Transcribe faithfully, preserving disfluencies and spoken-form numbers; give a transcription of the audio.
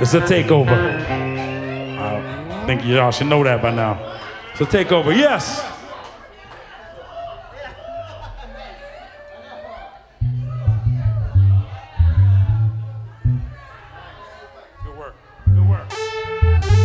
It's a takeover. I think y'all should know that by now. It's a takeover, yes!